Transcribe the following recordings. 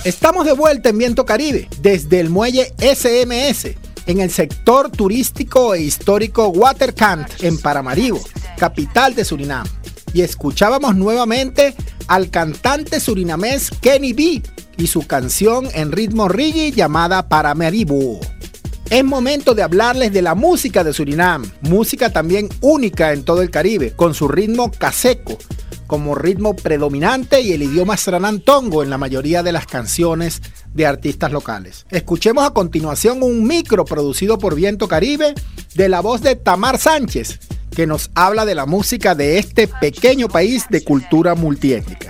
Estamos de vuelta en Viento Caribe, desde el muelle SMS, en el sector turístico e histórico Waterkant, en Paramaribo, capital de Surinam. Y escuchábamos nuevamente al cantante surinamés Kenny B y su canción en ritmo reggae llamada Paramaribo. Es momento de hablarles de la música de Surinam, música también única en todo el Caribe, con su ritmo caseco como ritmo predominante y el idioma Sranan-Tongo en la mayoría de las canciones de artistas locales. Escuchemos a continuación un micro producido por Viento Caribe de la voz de Tamar Sánchez, que nos habla de la música de este pequeño país de cultura multiétnica.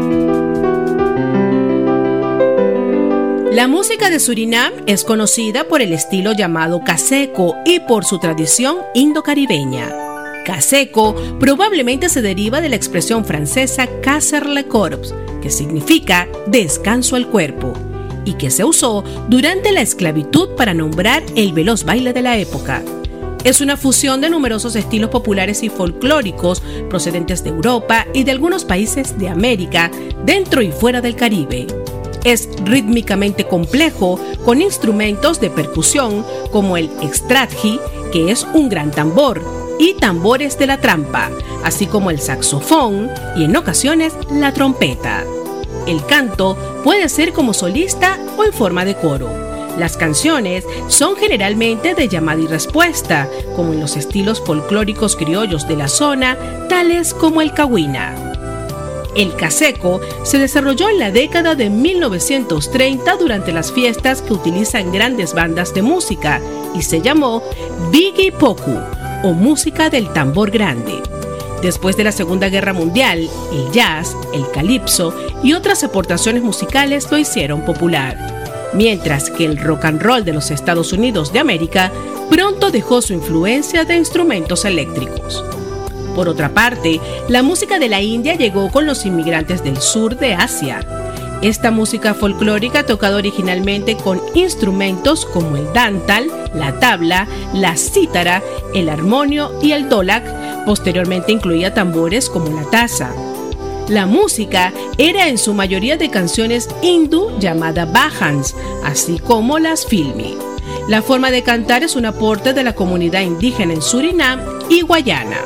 La música de Surinam es conocida por el estilo llamado caseco y por su tradición indocaribeña. Caseco probablemente se deriva de la expresión francesa casser le corps, que significa descanso al cuerpo, y que se usó durante la esclavitud para nombrar el veloz baile de la época. Es una fusión de numerosos estilos populares y folclóricos procedentes de Europa y de algunos países de América, dentro y fuera del Caribe. Es rítmicamente complejo, con instrumentos de percusión como el extradji, que es un gran tambor, y tambores de la trampa, así como el saxofón y en ocasiones la trompeta. El canto puede ser como solista o en forma de coro. Las canciones son generalmente de llamada y respuesta, como en los estilos folclóricos criollos de la zona, tales como el cahuina. El caseco se desarrolló en la década de 1930 durante las fiestas que utilizan grandes bandas de música y se llamó Biggie Poku, o música del tambor grande. Después de la Segunda Guerra Mundial, el jazz, el calipso y otras aportaciones musicales lo hicieron popular, mientras que el rock and roll de los Estados Unidos de América pronto dejó su influencia de instrumentos eléctricos. Por otra parte, la música de la India llegó con los inmigrantes del sur de Asia. Esta música folclórica tocada originalmente con instrumentos como el dantal, la tabla, la cítara, el armonio y el dholak, posteriormente incluía tambores como la taza. La música era en su mayoría de canciones hindú llamadas bhajans, así como las filmi. La forma de cantar es un aporte de la comunidad indígena en Surinam y Guayana.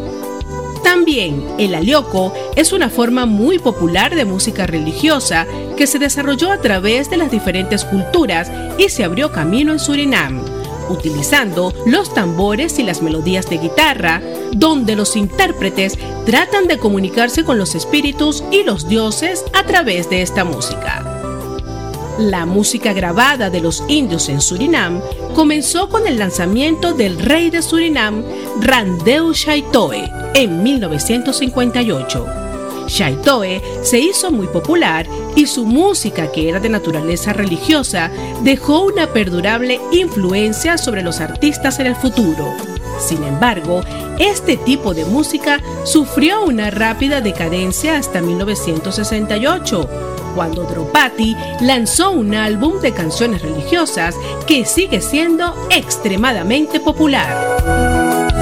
También el alioco es una forma muy popular de música religiosa que se desarrolló a través de las diferentes culturas y se abrió camino en Surinam, utilizando los tambores y las melodías de guitarra, donde los intérpretes tratan de comunicarse con los espíritus y los dioses a través de esta música. La música grabada de los indios en Surinam comenzó con el lanzamiento del rey de Surinam, Randeu Shaitoe, en 1958. Shaitoe se hizo muy popular y su música, que era de naturaleza religiosa, dejó una perdurable influencia sobre los artistas en el futuro. Sin embargo, este tipo de música sufrió una rápida decadencia hasta 1968, cuando Draupadi lanzó un álbum de canciones religiosas que sigue siendo extremadamente popular.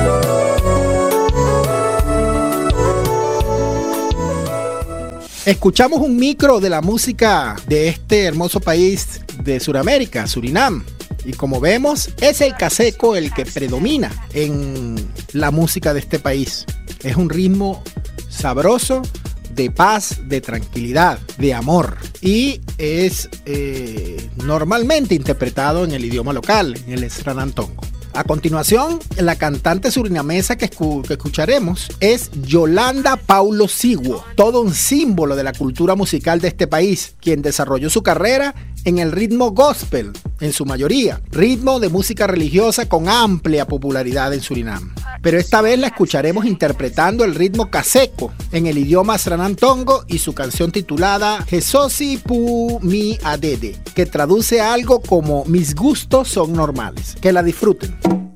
Escuchamos un micro de la música de este hermoso país de Sudamérica, Surinam. Y como vemos, es el caseco el que predomina en la música de este país. Es un ritmo sabroso, de paz, de tranquilidad, de amor. Y es normalmente interpretado en el idioma local, en el Sranan-Tongo. A continuación, la cantante surinamesa que escucharemos es Yolanda Paulo Sigwo, todo un símbolo de la cultura musical de este país, quien desarrolló su carrera en el ritmo gospel, en su mayoría, ritmo de música religiosa con amplia popularidad en Surinam. Pero esta vez la escucharemos interpretando el ritmo caseco en el idioma Sranan-Tongo y su canción titulada Jesosi Pu Mi Adede, que traduce algo como Mis gustos son normales. Que la disfruten.